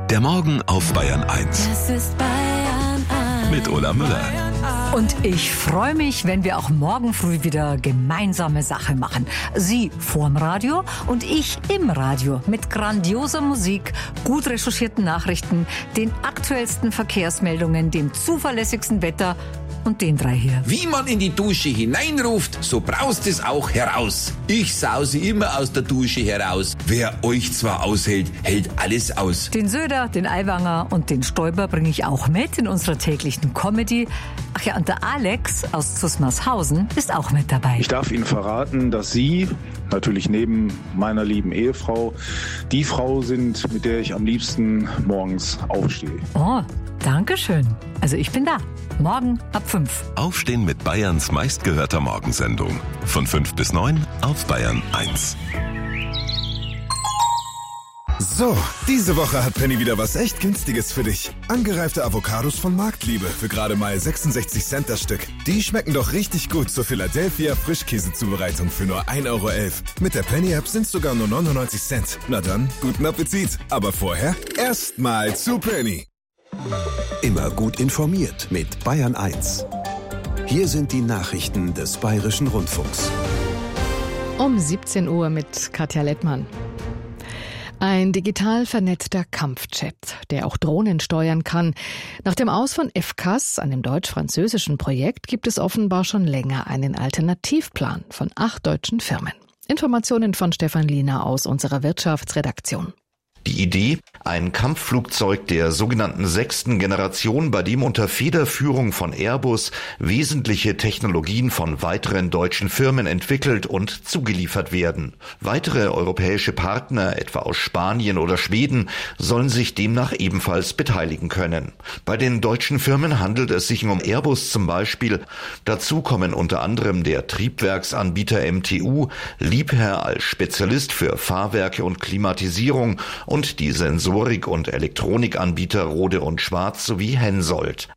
Der Morgen auf Bayern 1. Das ist Bayern 1. Mit Ulla Müller. Und ich freue mich, wenn wir auch morgen früh wieder gemeinsame Sache machen. Sie vorm Radio und ich im Radio mit grandioser Musik, gut recherchierten Nachrichten, den aktuellsten Verkehrsmeldungen, dem zuverlässigsten Wetter und den drei hier. Wie man in die Dusche hineinruft, so braust es auch heraus. Ich sause immer aus der Dusche heraus. Wer euch zwar aushält, hält alles aus. Den Söder, den Aiwanger und den Stoiber bringe ich auch mit in unserer täglichen Comedy. Ach ja, und der Alex aus Zusmarshausen ist auch mit dabei. Ich darf Ihnen verraten, dass Sie, natürlich neben meiner lieben Ehefrau, die Frau sind, mit der ich am liebsten morgens aufstehe. Oh, danke schön. Also ich bin da. Morgen ab 5. Aufstehen mit Bayerns meistgehörter Morgensendung. Von 5 bis 9 auf Bayern 1. So, diese Woche hat Penny wieder was echt Günstiges für dich. Angereifte Avocados von Marktliebe für gerade mal 66 Cent das Stück. Die schmecken doch richtig gut zur Philadelphia Frischkäsezubereitung für nur 1,11 Euro. Mit der Penny-App sind es sogar nur 99 Cent. Na dann, guten Appetit. Aber vorher erstmal zu Penny. Immer gut informiert mit Bayern 1. Hier sind die Nachrichten des Bayerischen Rundfunks. Um 17 Uhr mit Katja Lettmann. Ein digital vernetzter Kampfjet, der auch Drohnen steuern kann. Nach dem Aus von FCAS, einem deutsch-französischen Projekt, gibt es offenbar schon länger einen Alternativplan von 8 deutschen Firmen. Informationen von Stefan Liener aus unserer Wirtschaftsredaktion. Die Idee, ein Kampfflugzeug der sogenannten 6. Generation, bei dem unter Federführung von Airbus wesentliche Technologien von weiteren deutschen Firmen entwickelt und zugeliefert werden. Weitere europäische Partner, etwa aus Spanien oder Schweden, sollen sich demnach ebenfalls beteiligen können. Bei den deutschen Firmen handelt es sich um Airbus zum Beispiel. Dazu kommen unter anderem der Triebwerksanbieter MTU, Liebherr als Spezialist für Fahrwerke und Klimatisierung und die Sensorik- und Elektronikanbieter Rode und Schwarz sowie Hensoldt.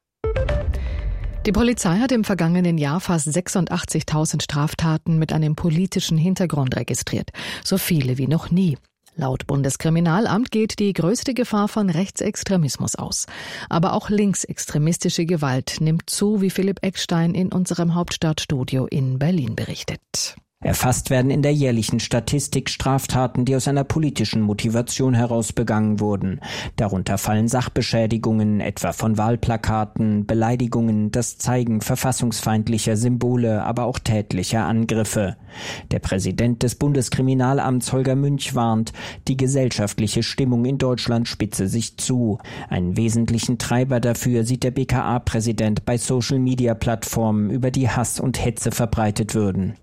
Die Polizei hat im vergangenen Jahr fast 86.000 Straftaten mit einem politischen Hintergrund registriert. So viele wie noch nie. Laut Bundeskriminalamt geht die größte Gefahr von Rechtsextremismus aus. Aber auch linksextremistische Gewalt nimmt zu, wie Philipp Eckstein in unserem Hauptstadtstudio in Berlin berichtet. Erfasst werden in der jährlichen Statistik Straftaten, die aus einer politischen Motivation heraus begangen wurden. Darunter fallen Sachbeschädigungen, etwa von Wahlplakaten, Beleidigungen, das Zeigen verfassungsfeindlicher Symbole, aber auch tätlicher Angriffe. Der Präsident des Bundeskriminalamts Holger Münch warnt, die gesellschaftliche Stimmung in Deutschland spitze sich zu. Einen wesentlichen Treiber dafür sieht der BKA-Präsident bei Social-Media-Plattformen, über die Hass und Hetze verbreitet würden.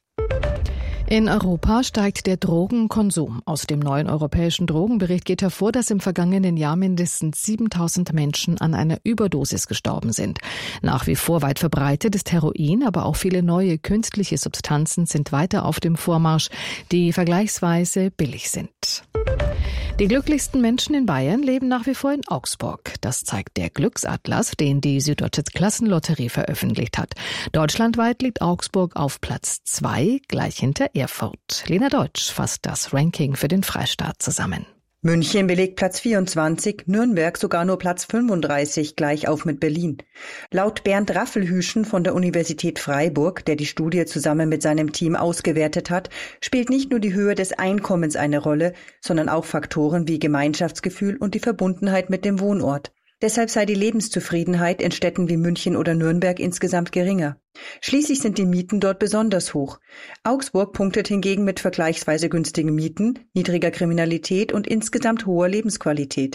In Europa steigt der Drogenkonsum. Aus dem neuen europäischen Drogenbericht geht hervor, dass im vergangenen Jahr mindestens 7.000 Menschen an einer Überdosis gestorben sind. Nach wie vor weit verbreitet ist Heroin, aber auch viele neue künstliche Substanzen sind weiter auf dem Vormarsch, die vergleichsweise billig sind. Die glücklichsten Menschen in Bayern leben nach wie vor in Augsburg. Das zeigt der Glücksatlas, den die Süddeutsche Klassenlotterie veröffentlicht hat. Deutschlandweit liegt Augsburg auf Platz 2, gleich hinter Erfurt. Lena Deutsch fasst das Ranking für den Freistaat zusammen. München belegt Platz 24, Nürnberg sogar nur Platz 35, gleich auf mit Berlin. Laut Bernd Raffelhüschen von der Universität Freiburg, der die Studie zusammen mit seinem Team ausgewertet hat, spielt nicht nur die Höhe des Einkommens eine Rolle, sondern auch Faktoren wie Gemeinschaftsgefühl und die Verbundenheit mit dem Wohnort. Deshalb sei die Lebenszufriedenheit in Städten wie München oder Nürnberg insgesamt geringer. Schließlich sind die Mieten dort besonders hoch. Augsburg punktet hingegen mit vergleichsweise günstigen Mieten, niedriger Kriminalität und insgesamt hoher Lebensqualität.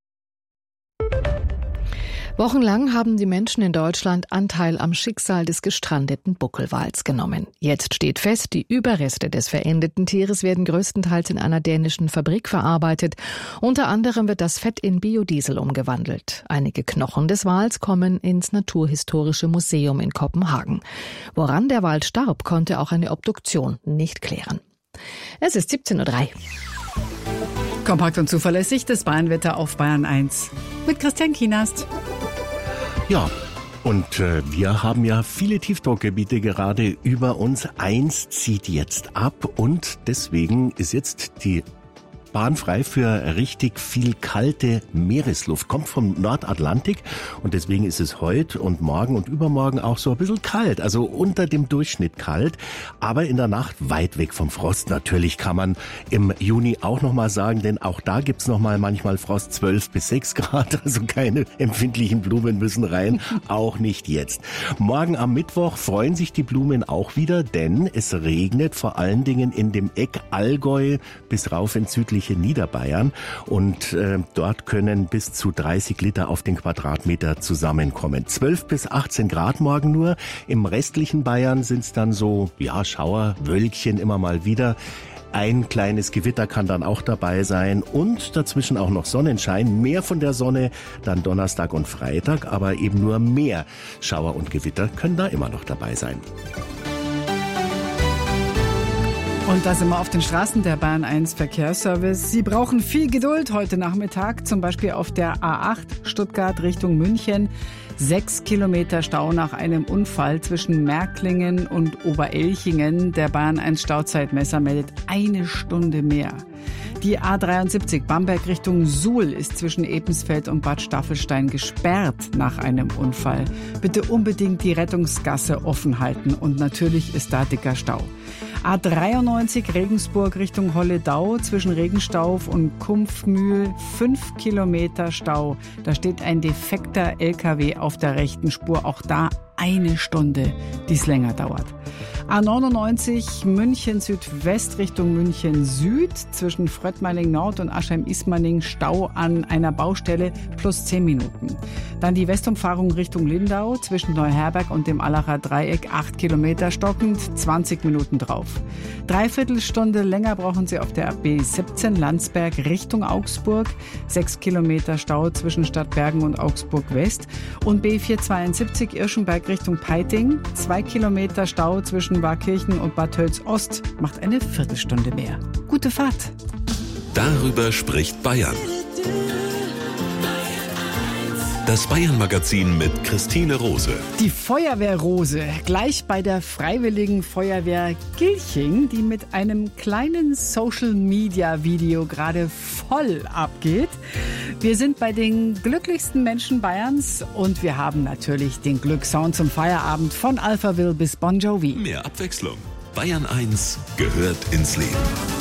Wochenlang haben die Menschen in Deutschland Anteil am Schicksal des gestrandeten Buckelwals genommen. Jetzt steht fest, die Überreste des verendeten Tieres werden größtenteils in einer dänischen Fabrik verarbeitet. Unter anderem wird das Fett in Biodiesel umgewandelt. Einige Knochen des Wals kommen ins Naturhistorische Museum in Kopenhagen. Woran der Wal starb, konnte auch eine Obduktion nicht klären. Es ist 17:03 Uhr. Kompakt und zuverlässig das Bayernwetter auf Bayern 1 mit Christian Kienast. Ja, und wir haben ja viele Tiefdruckgebiete gerade über uns. Eins zieht jetzt ab und deswegen ist jetzt die bahnfrei für richtig viel kalte Meeresluft. Kommt vom Nordatlantik und deswegen ist es heute und morgen und übermorgen auch so ein bisschen kalt, also unter dem Durchschnitt kalt, aber in der Nacht weit weg vom Frost. Natürlich kann man im Juni auch nochmal sagen, denn auch da gibt's nochmal manchmal Frost, 12 bis 6 Grad, also keine empfindlichen Blumen müssen rein, auch nicht jetzt. Morgen am Mittwoch freuen sich die Blumen auch wieder, denn es regnet vor allen Dingen in dem Eck Allgäu bis rauf ins südliche Niederbayern und dort können bis zu 30 Liter auf den Quadratmeter zusammenkommen. 12 bis 18 Grad morgen nur. Im restlichen Bayern sind es dann so, ja, Schauer, Wölkchen immer mal wieder. Ein kleines Gewitter kann dann auch dabei sein und dazwischen auch noch Sonnenschein. Mehr von der Sonne dann Donnerstag und Freitag, aber eben nur mehr Schauer und Gewitter können da immer noch dabei sein. Und da sind wir auf den Straßen der Bayern 1 Verkehrsservice. Sie brauchen viel Geduld heute Nachmittag, zum Beispiel auf der A8 Stuttgart Richtung München. 6 Kilometer Stau nach einem Unfall zwischen Märklingen und Oberelchingen. Der Bayern 1 Stauzeitmesser meldet 1 Stunde mehr. Die A73 Bamberg Richtung Suhl ist zwischen Ebensfeld und Bad Staffelstein gesperrt nach einem Unfall. Bitte unbedingt die Rettungsgasse offen halten und natürlich ist da dicker Stau. A93 Regensburg Richtung Holledau zwischen Regenstauf und Kumpfmühl 5 Kilometer Stau. Da steht ein defekter LKW auf der rechten Spur. Auch da 1 Stunde, die es länger dauert. A99 München Südwest Richtung München Süd zwischen Fröttmaling Nord und Aschheim-Ismaning Stau an einer Baustelle plus 10 Minuten. Dann die Westumfahrung Richtung Lindau zwischen Neuherberg und dem Allacher Dreieck 8 Kilometer stockend, 20 Minuten drauf. 3/4 Stunde länger brauchen Sie auf der B17 Landsberg Richtung Augsburg, 6 Kilometer Stau zwischen Stadtbergen und Augsburg West und B472 Irschenberg Richtung Peiting, 2 Kilometer Stau zwischen Warkirchen und Bad Tölz Ost, macht eine Viertelstunde mehr. Gute Fahrt. Darüber spricht Bayern. Das Bayern-Magazin mit Christine Rose. Die Feuerwehrrose, gleich bei der Freiwilligen Feuerwehr Gilching, die mit einem kleinen Social-Media-Video gerade voll abgeht. Wir sind bei den glücklichsten Menschen Bayerns und wir haben natürlich den Glückssound zum Feierabend von Alphaville bis Bon Jovi. Mehr Abwechslung. Bayern 1 gehört ins Leben.